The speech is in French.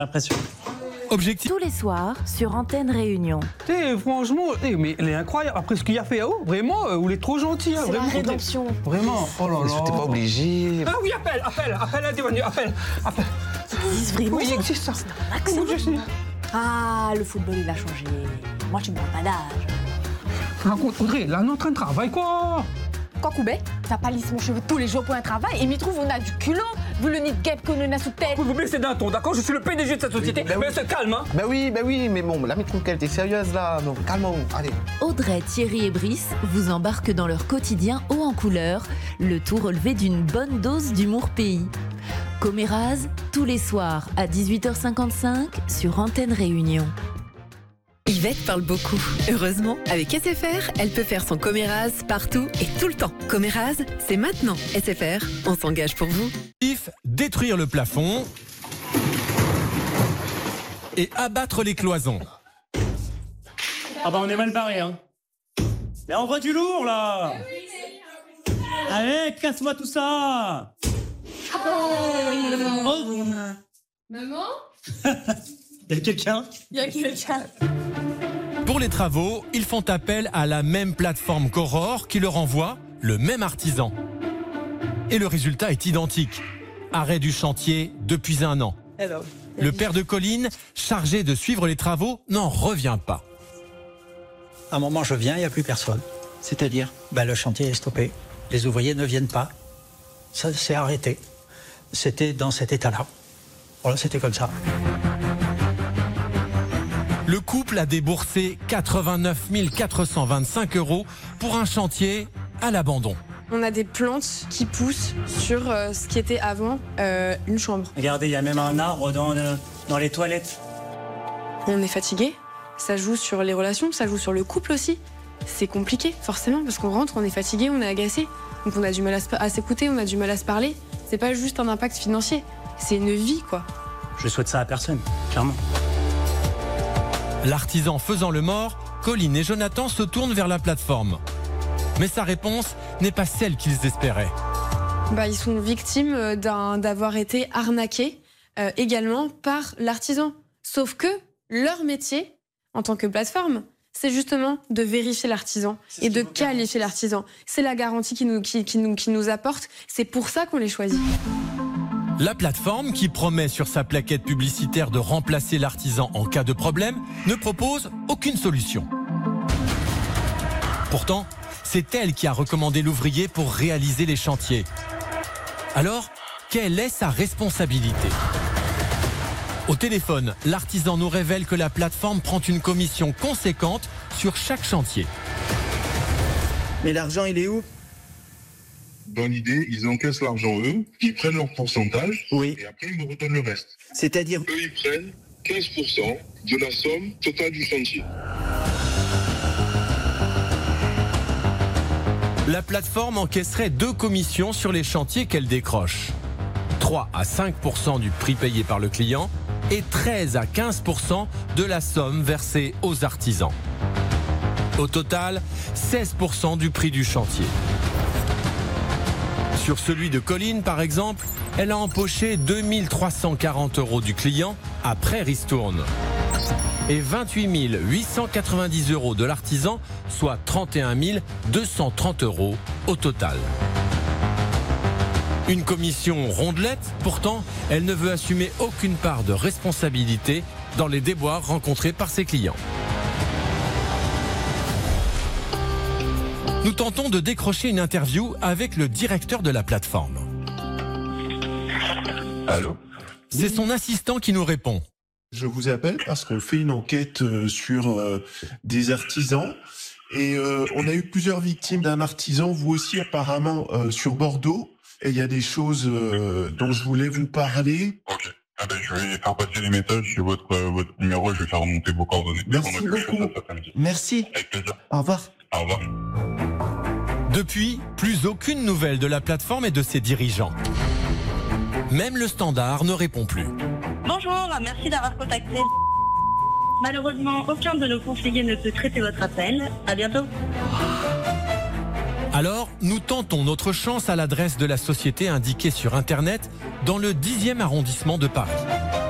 L'impression. Objectif. Tous les soirs sur Antenne Réunion. Franchement, mais il est incroyable. Après ce qu'il a fait, vraiment, il est trop gentil. C'est vraiment, la rédemption. Vraiment, oh là là. T'es pas obligé. Ah oui, appelle, appelle. Ils vraiment. Oui, il existe ça. Ah, le football, il a changé. Moi, tu me parles pas d'âge. Raconte, Audrey, là, on est en train de travailler, quoi. Quoi, Koubé? T'as pas lissé mon cheveu tous les jours pour un travail et m'y trouve, on a du culot, vu le nid de guêpe qu'on a sous tête. Vous baissez d'un ton, d'accord? Je suis le PDG de cette société, mais c'est calme, hein. Bah oui, mais bon, là, mais trouve qu'elle était sérieuse, là. Non, calme-vous, allez. Audrey, Thierry et Brice vous embarquent dans leur quotidien haut en couleur, le tout relevé d'une bonne dose d'humour pays. Coméraz, tous les soirs à 18h55 sur Antenne Réunion. Yvette parle beaucoup. Heureusement, avec SFR, elle peut faire son Coméraz partout et tout le temps. Coméraz, c'est maintenant. SFR, on s'engage pour vous. Détruire le plafond et abattre les cloisons. Ah bah on est mal barré, hein. Mais envoie du lourd, là. Allez, casse-moi tout ça. Oh. Maman? Y'a quelqu'un? Il y a quelqu'un. Pour les travaux, ils font appel à la même plateforme qu'Aurore qui leur envoie le même artisan. Et le résultat est identique. Arrêt du chantier depuis 1 an. Le père de Colline, chargé de suivre les travaux, n'en revient pas. À un moment, je viens, il n'y a plus personne. C'est-à-dire? Le chantier est stoppé. Les ouvriers ne viennent pas. Ça s'est arrêté. C'était dans cet état-là. Voilà, c'était comme ça. Le couple a déboursé 89 425 € pour un chantier à l'abandon. On a des plantes qui poussent sur ce qui était avant une chambre. Regardez, il y a même un arbre dans les toilettes. On est fatigué, ça joue sur les relations, ça joue sur le couple aussi. C'est compliqué, forcément, parce qu'on rentre, on est fatigué, on est agacé. Donc on a du mal à s'écouter, on a du mal à se parler. C'est pas juste un impact financier, c'est une vie, quoi. Je souhaite ça à personne, clairement. L'artisan faisant le mort, Colline et Jonathan se tournent vers la plateforme. Mais sa réponse n'est pas celle qu'ils espéraient. Ils sont victimes d'avoir été arnaqués également par l'artisan. Sauf que leur métier, en tant que plateforme, c'est justement de vérifier l'artisan et de qualifier l'artisan. C'est la garantie qui nous apporte. C'est pour ça qu'on les choisit. La plateforme, qui promet sur sa plaquette publicitaire de remplacer l'artisan en cas de problème, ne propose aucune solution. Pourtant, c'est elle qui a recommandé l'ouvrier pour réaliser les chantiers. Alors, quelle est sa responsabilité ? Au téléphone, l'artisan nous révèle que la plateforme prend une commission conséquente sur chaque chantier. Mais l'argent, il est où? Dans l'idée, ils encaissent l'argent eux, ils prennent leur pourcentage, oui. Et après ils me redonnent le reste. C'est-à-dire? Eux, ils prennent 15% de la somme totale du chantier. La plateforme encaisserait 2 commissions sur les chantiers qu'elle décroche. 3 à 5% du prix payé par le client et 13 à 15% de la somme versée aux artisans. Au total, 16% du prix du chantier. Sur celui de Colline, par exemple, elle a empoché 2 340 € du client après ristourne. Et 28 890 € de l'artisan, soit 31 230 € au total. Une commission rondelette, pourtant, elle ne veut assumer aucune part de responsabilité dans les déboires rencontrés par ses clients. Nous tentons de décrocher une interview avec le directeur de la plateforme. Allô ? C'est son assistant qui nous répond. Je vous appelle parce qu'on fait une enquête sur des artisans et on a eu plusieurs victimes d'un artisan, vous aussi apparemment sur Bordeaux. Et il y a des choses dont je voulais vous parler. Ok. Je vais faire passer les messages sur votre numéro et je vais faire remonter vos coordonnées. Merci beaucoup. Merci. Avec plaisir. Au revoir. Au revoir. Depuis, plus aucune nouvelle de la plateforme et de ses dirigeants. Même le standard ne répond plus. Bonjour, merci d'avoir contacté. Malheureusement, aucun de nos conseillers ne peut traiter votre appel. À bientôt. Alors, nous tentons notre chance à l'adresse de la société indiquée sur Internet dans le 10e arrondissement de Paris.